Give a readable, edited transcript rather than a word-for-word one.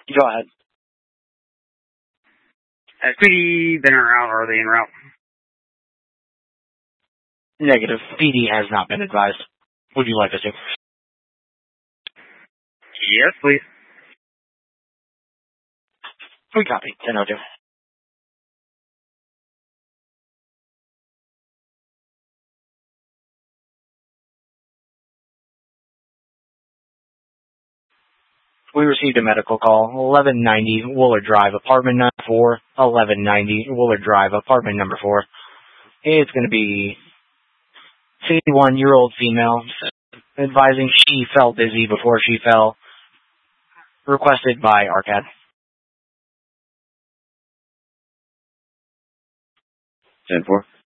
Go ahead. Has PD been en route, or are they en route? Negative. PD has not been advised. Would you like us to? Yes, please. We copy. 1002. We received a medical call, 1190 Wooler Drive, apartment number 4, 1190 Wooler Drive, apartment number 4. It's going to be 51-year-old female, advising she felt dizzy before she fell, requested by ARCAD. 10-4.